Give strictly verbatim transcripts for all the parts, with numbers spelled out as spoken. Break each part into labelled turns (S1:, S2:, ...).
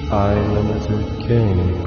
S1: unlimited king.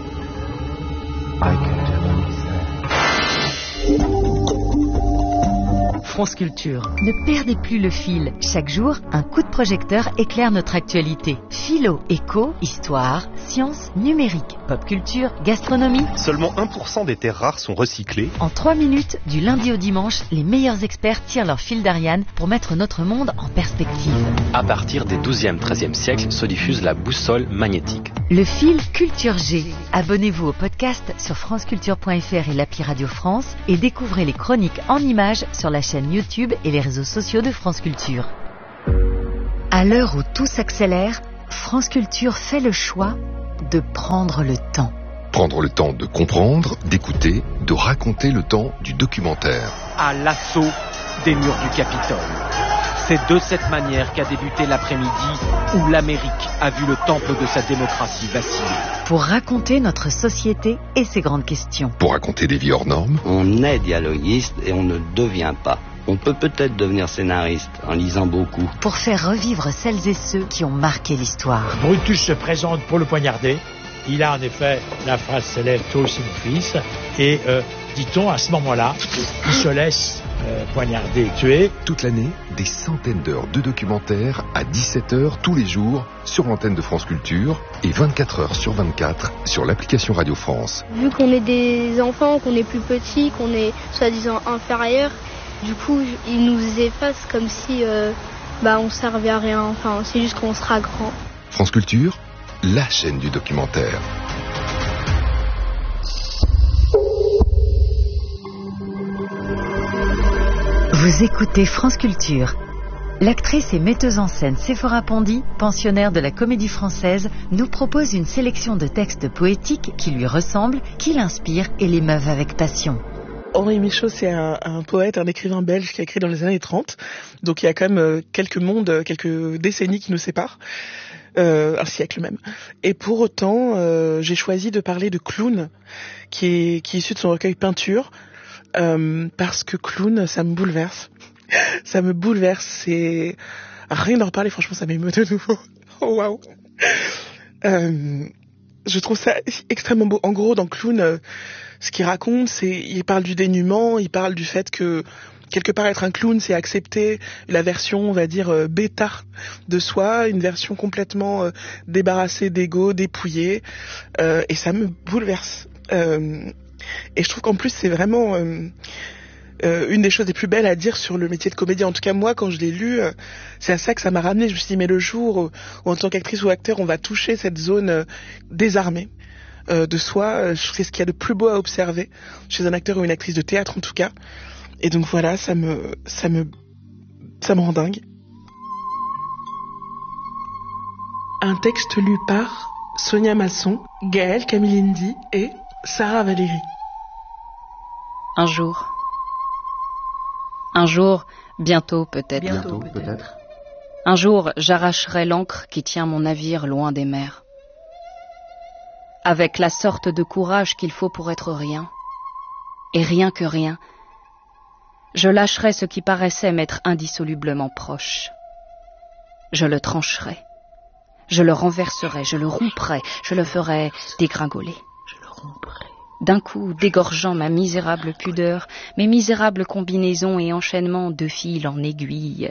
S1: I can do anything.
S2: France Culture. Ne perdez plus le fil. Chaque jour, un coup de projecteur éclaire notre actualité. Philo, éco, histoire, sciences, numérique, pop culture, gastronomie.
S3: Seulement un pour cent des terres rares sont recyclées.
S2: En trois minutes, du lundi au dimanche, les meilleurs experts tirent leur fil d'Ariane pour mettre notre monde en perspective.
S4: À partir des douzième treizième siècles se diffuse la boussole magnétique.
S2: Le fil Culture G. Abonnez-vous au podcast sur franceculture point f r et l'appli Radio France et découvrez les chroniques en images sur la chaîne YouTube et les réseaux sociaux de France Culture. À l'heure où tout s'accélère, France Culture fait le choix de prendre le temps.
S5: Prendre le temps de comprendre, d'écouter, de raconter le temps du documentaire.
S6: À l'assaut des murs du Capitole. C'est de cette manière qu'a débuté l'après-midi où l'Amérique a vu le temple de sa démocratie vaciller.
S2: Pour raconter notre société et ses grandes questions.
S5: Pour raconter des vies hors normes.
S7: On est dialoguiste et on ne devient pas. On peut peut-être devenir scénariste en lisant beaucoup.
S2: Pour faire revivre celles et ceux qui ont marqué l'histoire.
S8: Brutus se présente pour le poignarder. Il a en effet la phrase célèbre « Toi aussi mon fils ». Et euh, dit-on à ce moment-là, il se laisse euh, poignarder et tuer.
S5: Toute l'année, des centaines d'heures de documentaires à dix-sept heures tous les jours sur l'antenne de France Culture et vingt-quatre heures sur vingt-quatre sur l'application Radio France.
S9: Vu qu'on est des enfants, qu'on est plus petits, qu'on est soi-disant inférieurs, du coup, ils nous effacent comme si euh, bah, on servait à rien. Enfin, c'est juste qu'on sera grand.
S5: France Culture, la chaîne du documentaire.
S2: Vous écoutez France Culture. L'actrice et metteuse en scène Séphora Pondy, pensionnaire de la Comédie Française, nous propose une sélection de textes poétiques qui lui ressemblent, qui l'inspirent et l'émeuvent avec passion.
S10: Henri Michaud, c'est un, un poète, un écrivain belge qui a écrit dans les années trente. Donc il y a quand même quelques mondes, quelques décennies qui nous séparent. Euh, un siècle même. Et pour autant, euh, j'ai choisi de parler de Clown, qui est, qui est issu de son recueil Peinture, euh, parce que Clown, ça me bouleverse. Ça me bouleverse. C'est rien d'en reparler. Franchement, ça m'émeut de nouveau. Oh waouh. Euh, je trouve ça extrêmement beau. En gros, dans Clown, euh, ce qu'il raconte, c'est, il parle du dénuement, il parle du fait que quelque part être un clown, c'est accepter la version, on va dire, euh, bêta de soi, une version complètement euh, débarrassée d'ego, dépouillée, euh, et ça me bouleverse. Euh, et je trouve qu'en plus, c'est vraiment euh, euh, une des choses les plus belles à dire sur le métier de comédien. En tout cas, moi, quand je l'ai lu, euh, c'est à ça que ça m'a ramené. Je me suis dit, mais le jour où, où en tant qu'actrice ou acteur, on va toucher cette zone euh, désarmée euh, de soi, euh, je trouve que c'est ce qu'il y a de plus beau à observer chez un acteur ou une actrice de théâtre, en tout cas. Et donc voilà, ça me, ça me, ça me rend dingue. Un texte lu par Sonia Masson, Gaëlle Camilindi et Sarah Valéry.
S11: Un jour. Un jour, bientôt peut-être.
S12: Bientôt peut-être.
S11: Un jour, j'arracherai l'ancre qui tient mon navire loin des mers. Avec la sorte de courage qu'il faut pour être rien. Et rien que rien. Je lâcherai ce qui paraissait m'être indissolublement proche. Je le trancherai. Je le renverserai, je le romprai, je le ferai dégringoler.
S12: Je le romprai.
S11: D'un coup, dégorgeant ma misérable pudeur, mes misérables combinaisons et enchaînements de fil en aiguille.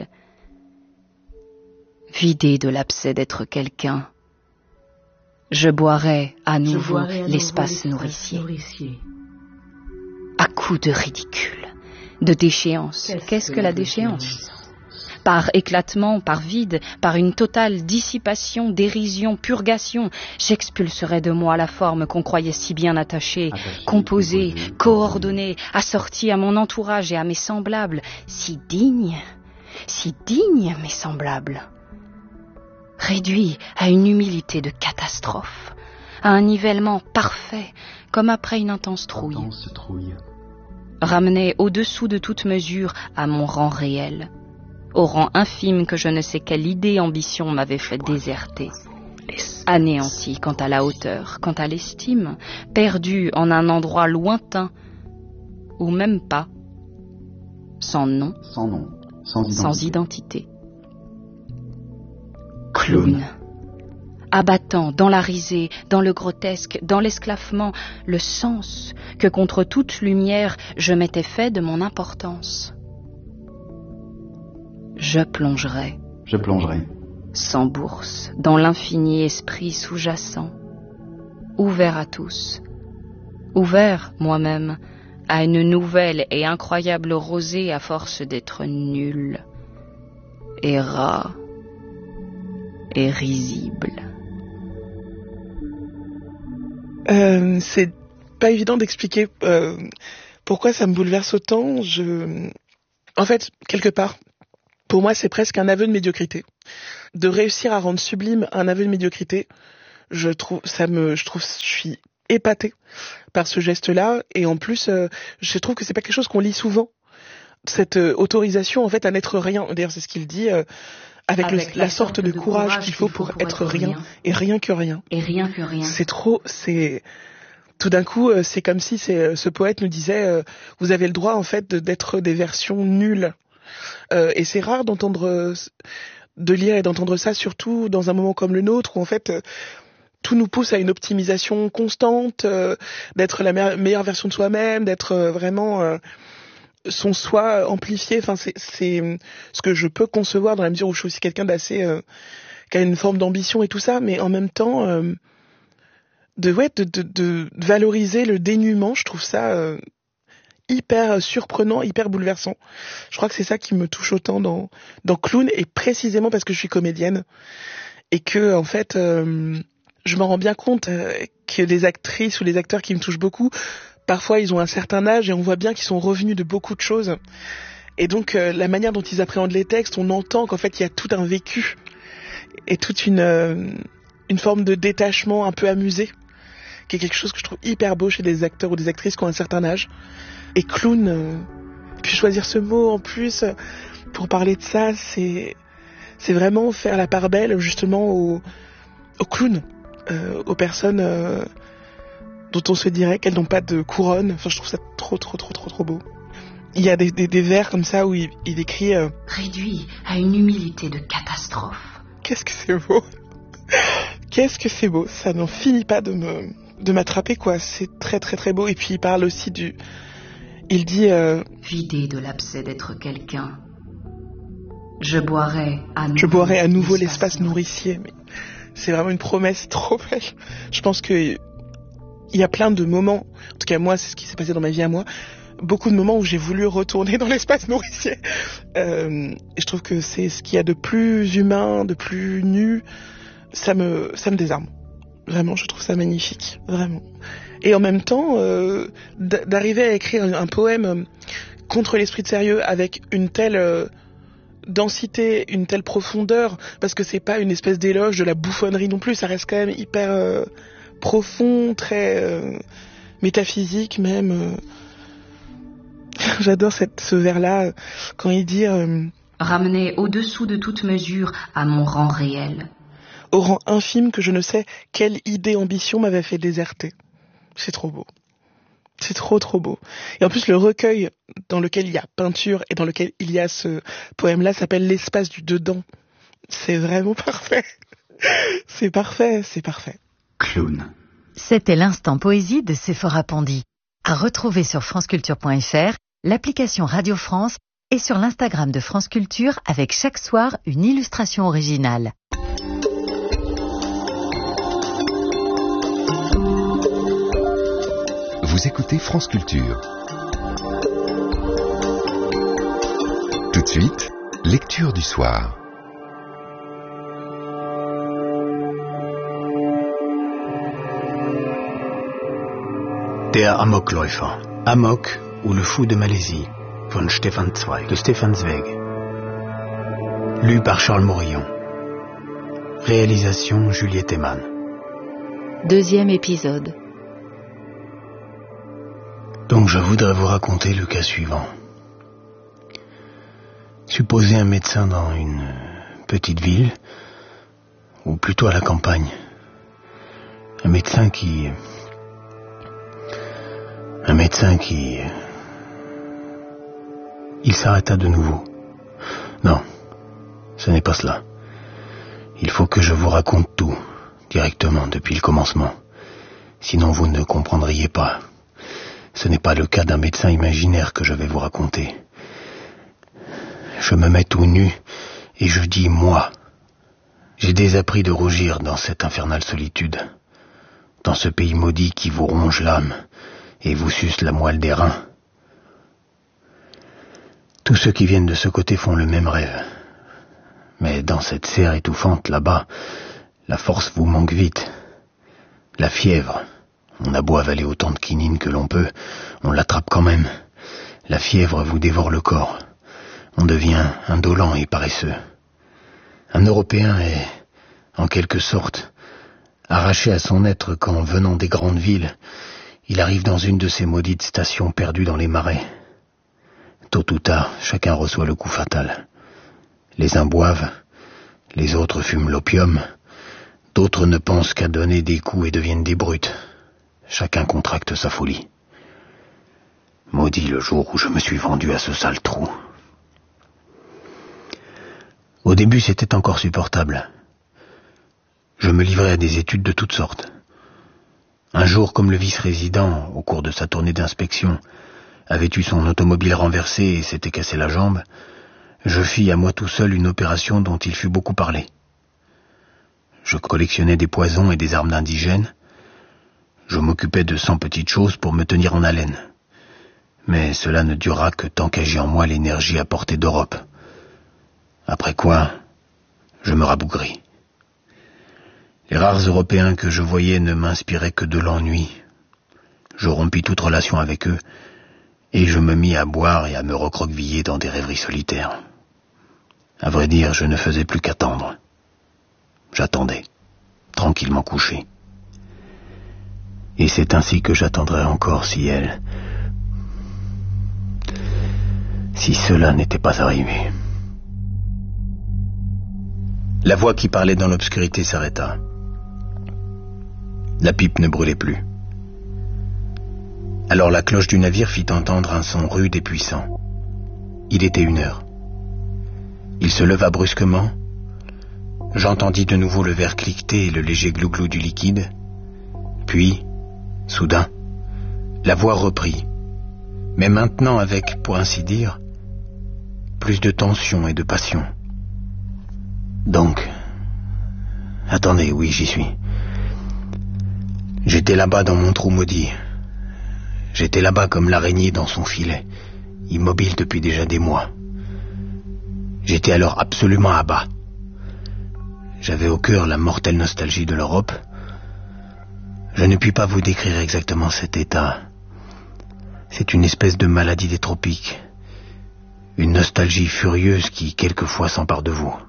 S11: Vidé de l'abcès d'être quelqu'un, je boirai à nouveau
S12: boirai à
S11: l'espace
S12: nouveau
S11: nourricier.
S12: nourricier.
S11: À coups de ridicule. De déchéance.
S12: Qu'est-ce,
S11: Qu'est-ce que, que la déchéance, déchéance Par éclatement, par vide, par une totale dissipation, dérision, purgation, j'expulserai de moi la forme qu'on croyait si bien attachée, attachée composée, composée, coordonnée, assortie à mon entourage et à mes semblables, si digne, si digne, mes semblables. Réduit à une humilité de catastrophe, à un nivellement parfait, comme après une intense trouille.
S12: Intense trouille.
S11: Ramené au-dessous de toute mesure à mon rang réel, au rang infime que je ne sais quelle idée ambition m'avait fait déserter, anéanti quant à la hauteur, quant à l'estime, perdu en un endroit lointain, ou même pas, sans nom,
S12: sans nom, sans identité.
S11: Sans identité. Clown, abattant dans la risée, dans le grotesque, dans l'esclaffement, le sens que contre toute lumière je m'étais fait de mon importance. Je plongerai.
S12: Je plongerai.
S11: Sans bourse, dans l'infini esprit sous-jacent, ouvert à tous, ouvert moi-même à une nouvelle et incroyable rosée à force d'être nul, et ras, et risible.
S10: Euh, c'est pas évident d'expliquer euh, pourquoi ça me bouleverse autant. Je... En fait, quelque part, pour moi, c'est presque un aveu de médiocrité. De réussir à rendre sublime un aveu de médiocrité, je trouve, ça me, je trouve, je suis épatée par ce geste-là. Et en plus, euh, je trouve que c'est pas quelque chose qu'on lit souvent. Cette euh, autorisation, en fait, à n'être rien. D'ailleurs, c'est ce qu'il dit, euh, avec, avec le, la, la sorte, sorte de, de courage, courage qu'il faut pour, pour être, être rien. rien. Et rien que rien.
S11: Et rien que rien.
S10: C'est trop, c'est... Tout d'un coup, euh, c'est comme si c'est, euh, ce poète nous disait, euh, vous avez le droit, en fait, de, d'être des versions nulles. Euh, et c'est rare d'entendre, euh, de lire et d'entendre ça, surtout dans un moment comme le nôtre, où en fait, euh, tout nous pousse à une optimisation constante, euh, d'être la me- meilleure version de soi-même, d'être euh, vraiment euh, son soi amplifié. Enfin, c'est, c'est ce que je peux concevoir dans la mesure où je suis aussi quelqu'un d'assez, euh, qui a une forme d'ambition et tout ça, mais en même temps, euh, de, ouais, de, de, de valoriser le dénuement, je trouve ça euh, hyper surprenant, hyper bouleversant. Je crois que c'est ça qui me touche autant dans dans Clown, et précisément parce que je suis comédienne et que en fait euh, je m'en rends bien compte euh, que les actrices ou les acteurs qui me touchent beaucoup, parfois ils ont un certain âge et on voit bien qu'ils sont revenus de beaucoup de choses, et donc euh, la manière dont ils appréhendent les textes, on entend qu'en fait il y a tout un vécu et toute une euh, une forme de détachement un peu amusé, qui est quelque chose que je trouve hyper beau chez des acteurs ou des actrices qui ont un certain âge. Et Clown, euh, puis choisir ce mot en plus euh, pour parler de ça, c'est c'est vraiment faire la part belle justement aux, aux clowns, euh, aux personnes euh, dont on se dirait qu'elles n'ont pas de couronne. Enfin, je trouve ça trop trop trop trop trop beau. Il y a des, des, des vers comme ça où il, il écrit euh,
S11: réduit à une humilité de catastrophe.
S10: Qu'est-ce que c'est beau. Qu'est-ce que c'est beau. Ça n'en finit pas de me de m'attraper, quoi. C'est très très très beau. Et puis il parle aussi du... Il dit... Euh,
S11: Vidé de l'abcès d'être quelqu'un, je boirai à nouveau,
S10: je boirai à nouveau l'espace, l'espace nourricier. Mais c'est vraiment une promesse trop belle. Je pense que il y a plein de moments, en tout cas moi, c'est ce qui s'est passé dans ma vie à moi, beaucoup de moments où j'ai voulu retourner dans l'espace nourricier. Euh, et je trouve que c'est ce qu'il y a de plus humain, de plus nu. Ça me, ça me désarme. Vraiment, je trouve ça magnifique. Vraiment. Et en même temps, euh, d'arriver à écrire un, un poème contre l'esprit de sérieux avec une telle euh, densité, une telle profondeur, parce que c'est pas une espèce d'éloge de la bouffonnerie non plus, ça reste quand même hyper euh, profond, très euh, métaphysique même. Euh. J'adore cette, ce vers-là, quand il dit... Euh,
S11: ramener au-dessous de toute mesure à mon rang réel.
S10: Au rang infime que je ne sais quelle idée ambition m'avait fait déserter. C'est trop beau. C'est trop trop beau. Et en plus le recueil dans lequel il y a peinture et dans lequel il y a ce poème-là s'appelle L'espace du dedans. C'est vraiment parfait. C'est parfait, c'est parfait.
S12: Clown.
S2: C'était l'instant poésie de Sephora Pandy. À retrouver sur franceculture point f r, l'application Radio France et sur l'Instagram de France Culture avec chaque soir une illustration originale.
S5: Vous écoutez France Culture. Tout de suite, lecture du soir.
S13: Der Amokläufer. Amok ou le fou de Malaisie, von Stefan Zweig, de Stefan Zweig. Lu par Charles Morillon. Réalisation Juliette Eman.
S11: Deuxième épisode.
S13: Donc je voudrais vous raconter le cas suivant. Supposez un médecin dans une petite ville, ou plutôt à la campagne. Un médecin qui... Un médecin qui... Il s'arrêta de nouveau. Non, ce n'est pas cela. Il faut que je vous raconte tout, directement, depuis le commencement. Sinon vous ne comprendriez pas. Ce n'est pas le cas d'un médecin imaginaire que je vais vous raconter. Je me mets tout nu et je dis moi. J'ai désappris de rougir dans cette infernale solitude, dans ce pays maudit qui vous ronge l'âme et vous suce la moelle des reins. Tous ceux qui viennent de ce côté font le même rêve. Mais dans cette serre étouffante là-bas, la force vous manque vite. La fièvre, on a beau avaler autant de quinine que l'on peut, on l'attrape quand même. La fièvre vous dévore le corps. On devient indolent et paresseux. Un Européen est, en quelque sorte, arraché à son être quand, venant des grandes villes, il arrive dans une de ces maudites stations perdues dans les marais. Tôt ou tard, chacun reçoit le coup fatal. Les uns boivent, les autres fument l'opium, d'autres ne pensent qu'à donner des coups et deviennent des brutes. Chacun contracte sa folie. Maudit le jour où je me suis vendu à ce sale trou. Au début, c'était encore supportable. Je me livrais à des études de toutes sortes. Un jour, comme le vice-résident, au cours de sa tournée d'inspection, avait eu son automobile renversée et s'était cassé la jambe, je fis à moi tout seul une opération dont il fut beaucoup parlé. Je collectionnais des poisons et des armes d'indigènes. Je m'occupais de cent petites choses pour me tenir en haleine. Mais cela ne dura que tant qu'agit en moi l'énergie apportée d'Europe. Après quoi, je me rabougris. Les rares Européens que je voyais ne m'inspiraient que de l'ennui. Je rompis toute relation avec eux, et je me mis à boire et à me recroqueviller dans des rêveries solitaires. À vrai dire, je ne faisais plus qu'attendre. J'attendais, tranquillement couché. Et c'est ainsi que j'attendrai encore si elle... si cela n'était pas arrivé. La voix qui parlait dans l'obscurité s'arrêta. La pipe ne brûlait plus. Alors la cloche du navire fit entendre un son rude et puissant. Il était une heure. Il se leva brusquement. J'entendis de nouveau le verre cliqueter et le léger glouglou du liquide. Puis, soudain, la voix reprit, mais maintenant avec, pour ainsi dire, plus de tension et de passion. Donc, attendez, oui, j'y suis. J'étais là-bas dans mon trou maudit. J'étais là-bas comme l'araignée dans son filet, immobile depuis déjà des mois. J'étais alors absolument à bas. J'avais au cœur la mortelle nostalgie de l'Europe. Je ne puis pas vous décrire exactement cet état. C'est une espèce de maladie des tropiques. Une nostalgie furieuse qui, quelquefois, s'empare de vous.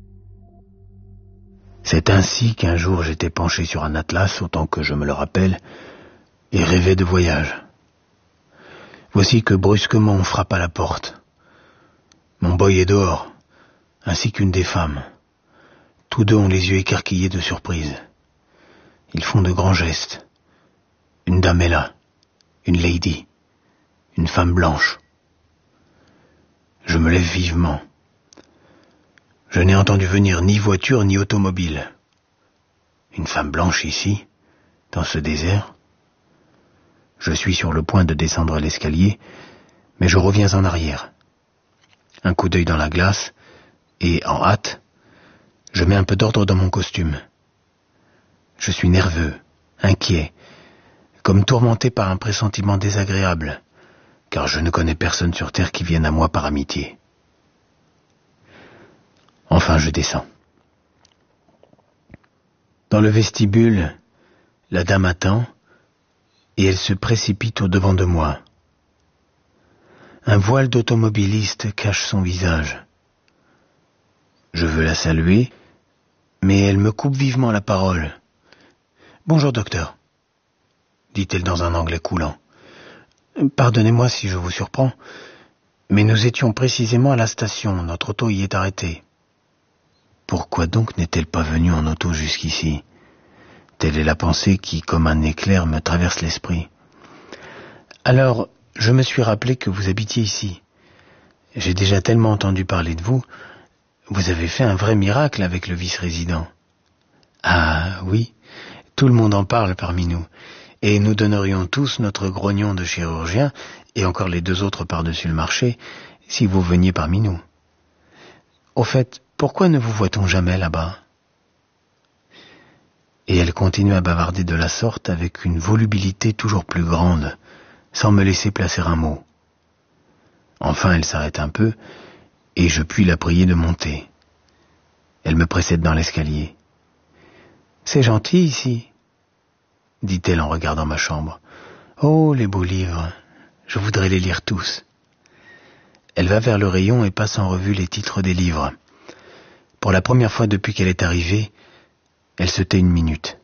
S13: C'est ainsi qu'un jour j'étais penché sur un atlas, autant que je me le rappelle, et rêvais de voyage. Voici que brusquement on frappe à la porte. Mon boy est dehors, ainsi qu'une des femmes. Tous deux ont les yeux écarquillés de surprise. Ils font de grands gestes. Une dame est là, une lady, une femme blanche. Je me lève vivement. Je n'ai entendu venir ni voiture ni automobile. Une femme blanche ici, dans ce désert. Je suis sur le point de descendre l'escalier, mais je reviens en arrière. Un coup d'œil dans la glace, et en hâte, je mets un peu d'ordre dans mon costume. Je suis nerveux, inquiet, comme tourmenté par un pressentiment désagréable, car je ne connais personne sur terre qui vienne à moi par amitié. Enfin, je descends. Dans le vestibule, la dame attend, et elle se précipite au-devant de moi. Un voile d'automobiliste cache son visage. Je veux la saluer, mais elle me coupe vivement la parole. « Bonjour, docteur, » dit-elle dans un anglais coulant. « Pardonnez-moi si je vous surprends, mais nous étions précisément à la station, notre auto y est arrêtée. » Pourquoi donc n'est-elle pas venue en auto jusqu'ici ? Telle est la pensée qui, comme un éclair, me traverse l'esprit. Alors, je me suis rappelé que vous habitiez ici. J'ai déjà tellement entendu parler de vous. Vous avez fait un vrai miracle avec le vice-résident. Ah, Ah oui, tout le monde en parle parmi nous. Et nous donnerions tous notre grognon de chirurgien, et encore les deux autres par-dessus le marché, si vous veniez parmi nous. Au fait, pourquoi ne vous voit-on jamais là-bas ? Et elle continue à bavarder de la sorte avec une volubilité toujours plus grande, sans me laisser placer un mot. Enfin, elle s'arrête un peu, et je puis la prier de monter. Elle me précède dans l'escalier. « C'est gentil ici », dit-elle en regardant ma chambre. « Oh, les beaux livres, je voudrais les lire tous. » Elle va vers le rayon et passe en revue les titres des livres. Pour la première fois depuis qu'elle est arrivée, elle se tait une minute.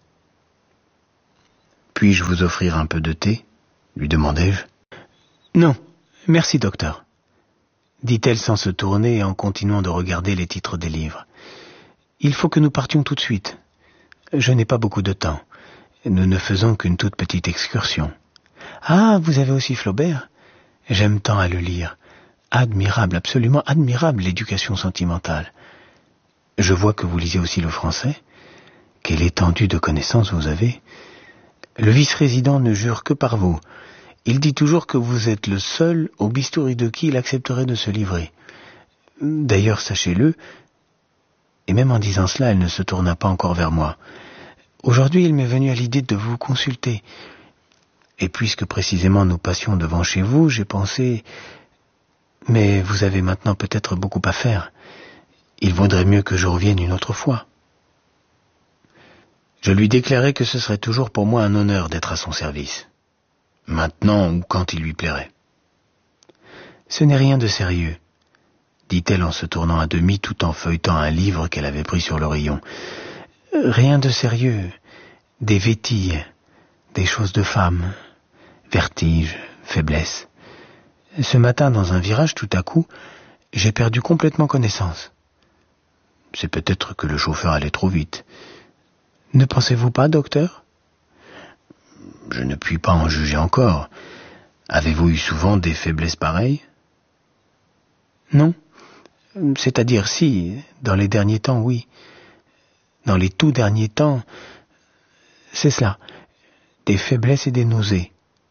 S13: « Puis-je vous offrir un peu de thé ?» lui demandai-je. « Non, merci, docteur, » dit-elle sans se tourner et en continuant de regarder les titres des livres. « Il faut que nous partions tout de suite. Je n'ai pas beaucoup de temps. Nous ne faisons qu'une toute petite excursion. »« Ah, vous avez aussi Flaubert ? J'aime tant à le lire. Admirable, absolument admirable, l'éducation sentimentale. Je vois que vous lisez aussi le français. Quelle étendue de connaissances vous avez. Le vice-président ne jure que par vous. Il dit toujours que vous êtes le seul au bistouri de qui il accepterait de se livrer. D'ailleurs, sachez-le, et même en disant cela, elle ne se tourna pas encore vers moi. Aujourd'hui, il m'est venu à l'idée de vous consulter. Et puisque précisément nous passions devant chez vous, j'ai pensé... Mais vous avez maintenant peut-être beaucoup à faire. Il vaudrait mieux que je revienne une autre fois. Je lui déclarai que ce serait toujours pour moi un honneur d'être à son service. Maintenant ou quand il lui plairait. Ce n'est rien de sérieux, dit-elle en se tournant à demi tout en feuilletant un livre qu'elle avait pris sur le rayon. Rien de sérieux, des vétilles, des choses de femme, vertige, faiblesse. Ce matin, dans un virage, tout à coup, j'ai perdu complètement connaissance. C'est peut-être que le chauffeur allait trop vite. Ne pensez-vous pas, docteur ? Je ne puis pas en juger encore. Avez-vous eu souvent des faiblesses pareilles ? Non. C'est-à-dire si, dans les derniers temps, oui. Dans les tout derniers temps, c'est cela, des faiblesses et des nausées.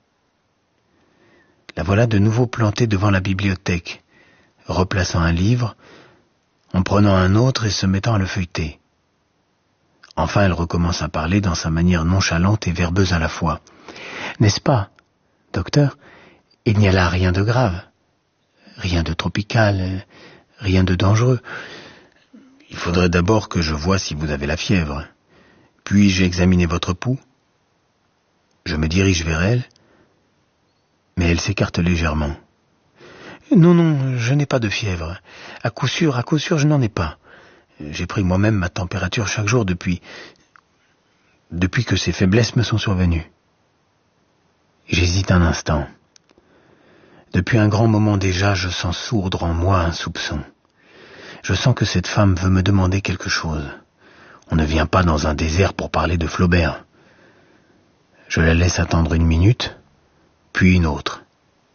S13: La voilà de nouveau plantée devant la bibliothèque, replaçant un livre, en prenant un autre et se mettant à le feuilleter. Enfin, elle recommence à parler dans sa manière nonchalante et verbeuse à la fois. « N'est-ce pas, docteur, il n'y a là rien de grave, rien de tropical, rien de dangereux. Il faudrait d'abord que je voie si vous avez la fièvre. Puis-je examiner votre pouls ? » Je me dirige vers elle, mais elle s'écarte légèrement. « Non, non, je n'ai pas de fièvre. À coup sûr, à coup sûr, je n'en ai pas. J'ai pris moi-même ma température chaque jour depuis... depuis que ces faiblesses me sont survenues. » J'hésite un instant. Depuis un grand moment déjà, je sens sourdre en moi un soupçon. Je sens que cette femme veut me demander quelque chose. On ne vient pas dans un désert pour parler de Flaubert. Je la laisse attendre une minute, puis une autre.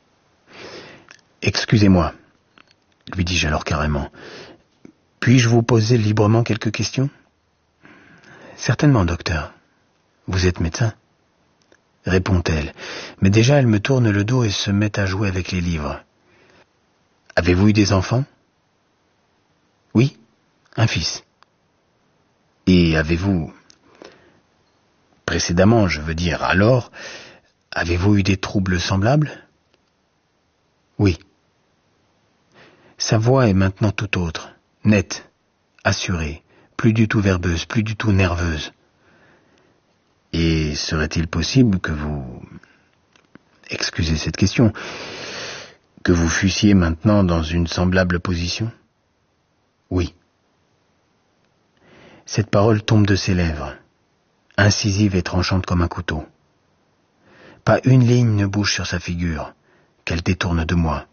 S13: « Excusez-moi, » lui dis-je alors carrément. « Puis-je vous poser librement quelques questions ?»« Certainement, docteur. Vous êtes médecin ?» répond-elle, mais déjà elle me tourne le dos et se met à jouer avec les livres. « Avez-vous eu des enfants ?»« Oui, un fils. »« Et avez-vous... précédemment, je veux dire, alors, avez-vous eu des troubles semblables ?»« Oui. » Sa voix est maintenant tout autre, nette, assurée, plus du tout verbeuse, plus du tout nerveuse. Et serait-il possible que vous... Excusez cette question, que vous fussiez maintenant dans une semblable position ? Oui. Cette parole tombe de ses lèvres, incisive et tranchante comme un couteau. Pas une ligne ne bouge sur sa figure, qu'elle détourne de moi.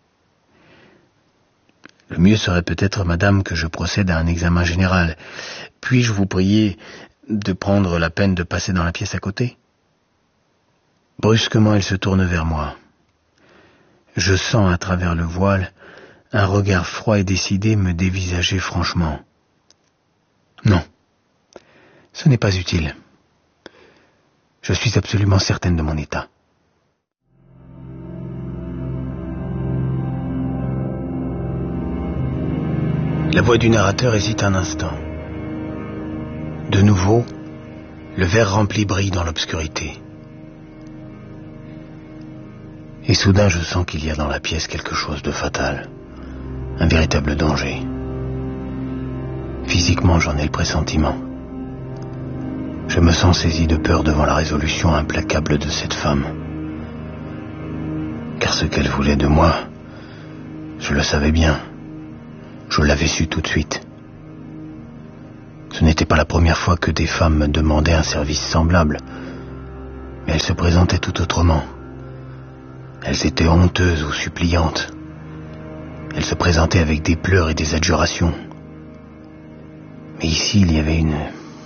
S13: Le mieux serait peut-être, madame, que je procède à un examen général. Puis-je vous prier de prendre la peine de passer dans la pièce à côté ? Brusquement, elle se tourne vers moi. Je sens à travers le voile un regard froid et décidé me dévisager franchement. Non, Ce n'est pas utile. Je suis absolument certaine de mon état. La voix du narrateur hésite un instant. De nouveau, le verre rempli brille dans l'obscurité. Et soudain, je sens qu'il y a dans la pièce quelque chose de fatal. Un véritable danger. Physiquement, j'en ai le pressentiment. Je me sens saisi de peur devant la résolution implacable de cette femme. Car ce qu'elle voulait de moi, je le savais bien. Je l'avais su tout de suite. Ce n'était pas la première fois que des femmes me demandaient un service semblable, mais elles se présentaient tout autrement. Elles étaient honteuses ou suppliantes. Elles se présentaient avec des pleurs et des adjurations. Mais ici, il y avait une...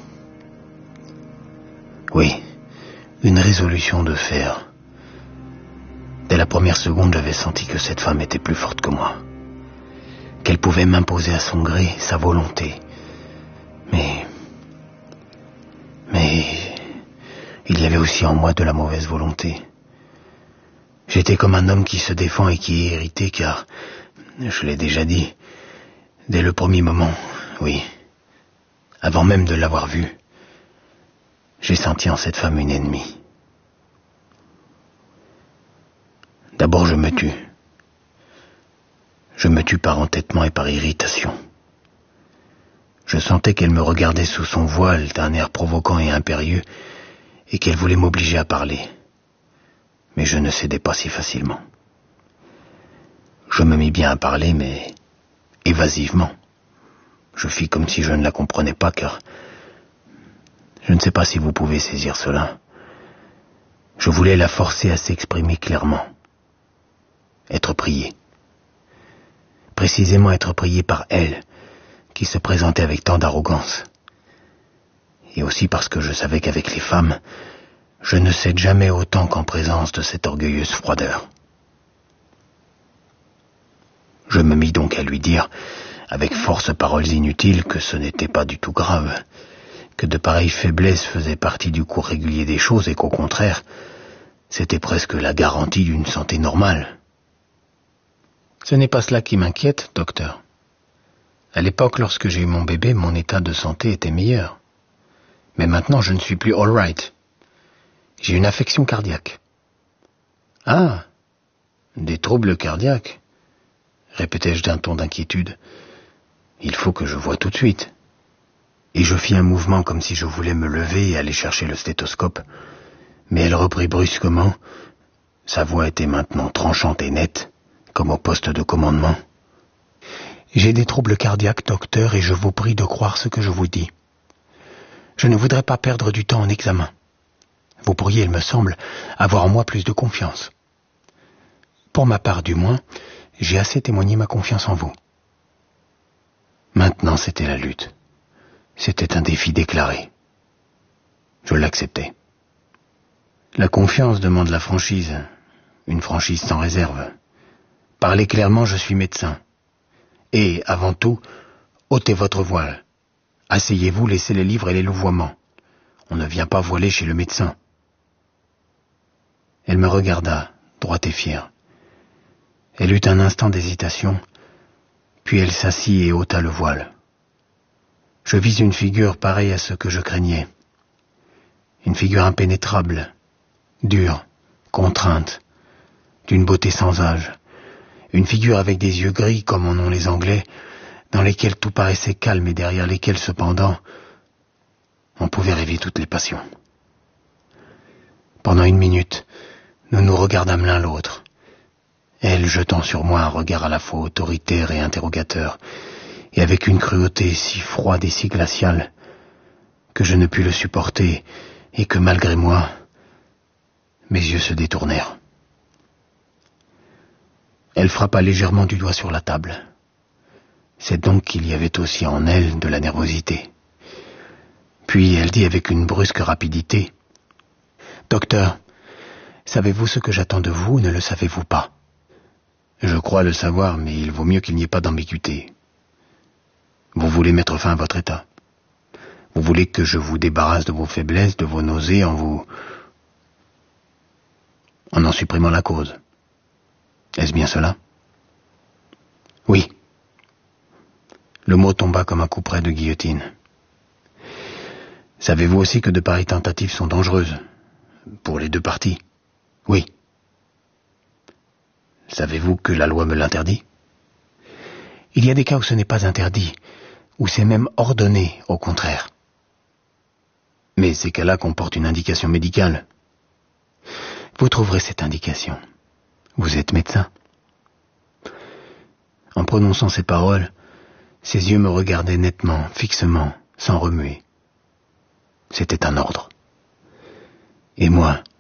S13: Oui, une résolution de fer. Dès la première seconde, j'avais senti que cette femme était plus forte que moi. Qu'elle pouvait m'imposer à son gré sa volonté. Mais... Mais... il y avait aussi en moi de la mauvaise volonté. J'étais comme un homme qui se défend et qui est irrité car, je l'ai déjà dit, dès le premier moment, oui, avant même de l'avoir vue, j'ai senti en cette femme une ennemie. D'abord je me tue. Je me tue par entêtement et par irritation. Je sentais qu'elle me regardait sous son voile d'un air provoquant et impérieux et qu'elle voulait m'obliger à parler. Mais je ne cédais pas si facilement. Je me mis bien à parler, mais évasivement. Je fis comme si je ne la comprenais pas, car je ne sais pas si vous pouvez saisir cela. Je voulais la forcer à s'exprimer clairement. Être priée. Précisément être priée par elle, qui se présentait avec tant d'arrogance. Et aussi parce que je savais qu'avec les femmes, je ne cède jamais autant qu'en présence de cette orgueilleuse froideur. Je me mis donc à lui dire, avec force paroles inutiles, que ce n'était pas du tout grave, que de pareilles faiblesses faisaient partie du cours régulier des choses et qu'au contraire, c'était presque la garantie d'une santé normale. Ce n'est pas cela qui m'inquiète, docteur. À l'époque, lorsque j'ai eu mon bébé, mon état de santé était meilleur. Mais maintenant, je ne suis plus all right. J'ai une affection cardiaque. Ah, des troubles cardiaques, répétai-je d'un ton d'inquiétude. Il faut que je voie tout de suite. Et je fis un mouvement comme si je voulais me lever et aller chercher le stéthoscope. Mais elle reprit brusquement. Sa voix était maintenant tranchante et nette, comme au poste de commandement. J'ai des troubles cardiaques, docteur, et je vous prie de croire ce que je vous dis. Je ne voudrais pas perdre du temps en examen. Vous pourriez, il me semble, avoir en moi plus de confiance. Pour ma part, du moins, j'ai assez témoigné ma confiance en vous. Maintenant, c'était la lutte. C'était un défi déclaré. Je l'acceptais. La confiance demande la franchise, une franchise sans réserve. Parlez clairement, je suis médecin. Et, avant tout, ôtez votre voile. Asseyez-vous, laissez les livres et les louvoiements. On ne vient pas voiler chez le médecin. Elle me regarda, droite et fière. Elle eut un instant d'hésitation, puis elle s'assit et ôta le voile. Je vis une figure pareille à ce que je craignais. Une figure impénétrable, dure, contrainte, d'une beauté sans âge. Une figure avec des yeux gris comme en ont les Anglais, dans lesquels tout paraissait calme et derrière lesquels, cependant, on pouvait rêver toutes les passions. Pendant une minute, nous nous regardâmes l'un l'autre, elle jetant sur moi un regard à la fois autoritaire et interrogateur, et avec une cruauté si froide et si glaciale, que je ne pus le supporter, et que malgré moi, mes yeux se détournèrent. Elle frappa légèrement du doigt sur la table. C'est donc qu'il y avait aussi en elle de la nervosité. Puis elle dit avec une brusque rapidité, « Docteur, savez-vous ce que j'attends de vous ou ne le savez-vous pas ? Je crois le savoir, mais il vaut mieux qu'il n'y ait pas d'ambiguïté. Vous voulez mettre fin à votre état ? Vous voulez que je vous débarrasse de vos faiblesses, de vos nausées, en vous... en en supprimant la cause. Est-ce bien cela? Oui. Le mot tomba comme un couperet de guillotine. Savez-vous aussi que de pareilles tentatives sont dangereuses? Pour les deux parties? Oui. Savez-vous que la loi me l'interdit? Il y a des cas où ce n'est pas interdit, où c'est même ordonné, au contraire. Mais ces cas-là comportent une indication médicale. Vous trouverez cette indication. Vous êtes médecin. En prononçant ces paroles, ses yeux me regardaient nettement, fixement, sans remuer. C'était un ordre. Et moi,